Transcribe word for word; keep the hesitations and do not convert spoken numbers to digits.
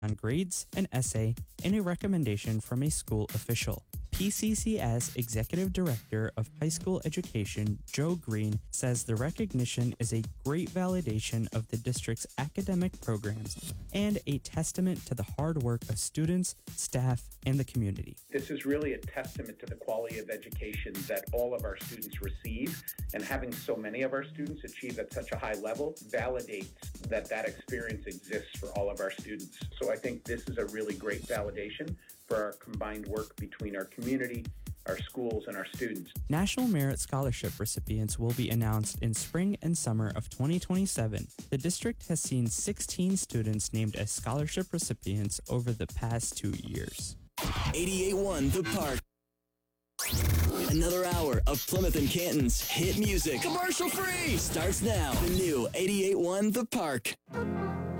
on grades, an essay, and a recommendation from a school official. P C C S Executive Director of High School Education, Joe Green, says the recognition is a great validation of the district's academic programs and a testament to the hard work of students, staff, and the community. This is really a testament to the quality of education that all of our students receive, and having so many of our students achieve at such a high level validates that that experience exists for all of our students. So I think this is a really great validation for our combined work between our community, our schools, and our students. National Merit Scholarship recipients will be announced in spring and summer of twenty twenty-seven. The district has seen sixteen students named as scholarship recipients over the past two years. eighty-eight point one The Park. Another hour of Plymouth and Canton's hit music, commercial free, starts now. The new eighty-eight point one The Park.